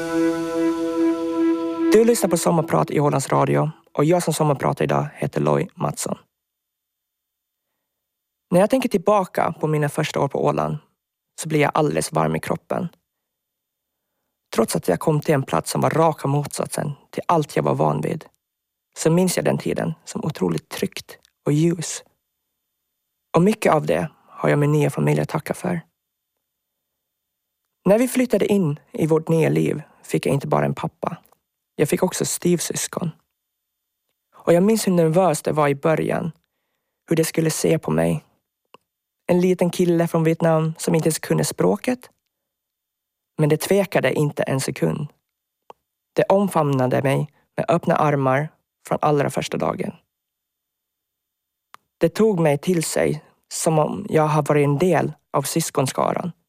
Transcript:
Du lyssnar på Sommarprat i Ålands Radio och jag som sommarpratar idag heter Loj Mattsson. När jag tänker tillbaka på mina första år på Åland så blir jag alldeles varm i kroppen. Trots att jag kom till en plats som var raka motsatsen till allt jag var van vid, så minns jag den tiden som otroligt tryggt och ljus. Och mycket av det har jag min nya familj att tacka för. När vi flyttade in i vårt nya liv fick jag inte bara en pappa. Jag fick också styvsyskon. Och jag minns hur nervös det var i början. Hur det skulle se på mig. En liten kille från Vietnam som inte ens kunde språket. Men det tvekade inte en sekund. Det omfamnade mig med öppna armar från allra första dagen. Det tog mig till sig som om jag har varit en del av syskonskaran